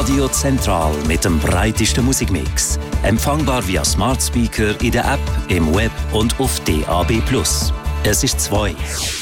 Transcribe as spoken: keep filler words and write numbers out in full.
Radio Zentral mit dem breitesten Musikmix. Empfangbar via Smart Speaker in der App, im Web und auf D A B plus. Es ist zwei.